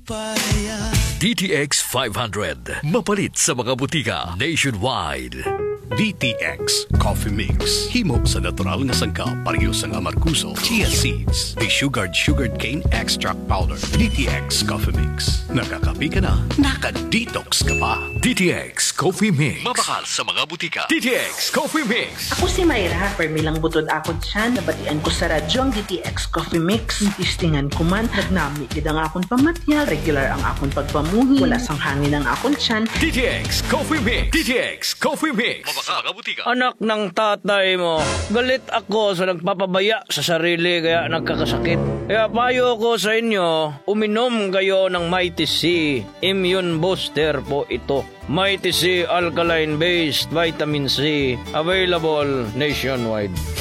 DTX 500. Mapalit sa mga butika nationwide. DTX Coffee Mix. Himo sa natural nga sangkap pareho sang amarkuso, chia seeds, sugared cane extract powder. DTX Coffee Mix. Nakakapi ka na, naka-detox ka pa. DTX Coffee Mix. Mabakal sa mga butika. DTX Coffee Mix. Ako si Mayra, permilang butod ako dyan. Nabatian ko sa radyo ang DTX Coffee Mix. Tistingan ko man, nagnami gid ang akong pamatyag. Regular ang akong pagpamuhi. Wala sang hangin ang akong tiyan. DTX Coffee Mix. DTX Coffee Mix. Mabakal sa mga butika. Anak ng tatay mo, galit ako sa nagpapabaya sa sarili kaya nagkakasakit. Kaya payo ko sa inyo, uminom kayo ng Mighty C Immune Booster po ito. Mighty C Alkaline Based Vitamin C, available nationwide.